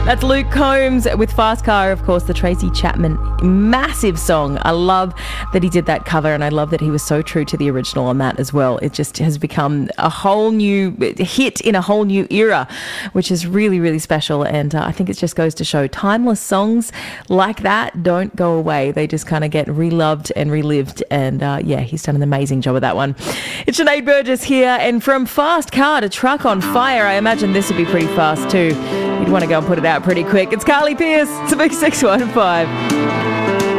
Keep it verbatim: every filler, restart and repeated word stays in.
That's Luke Combs with Fast Car, of course, the Tracy Chapman massive song. I love that he did that cover, and I love that he was so true to the original on that as well. It just has become a whole new hit in a whole new era, which is really, really special. And uh, I think it just goes to show timeless songs like that don't go away. They just kind of get reloved and relived. And uh, yeah, he's done an amazing job of that one. It's Sinead Burgess here, and from Fast Car to Truck on Fire, I imagine this would be pretty fast too. You'd want to go and put it out pretty quick. It's Carly Pearce. It's a big six one five.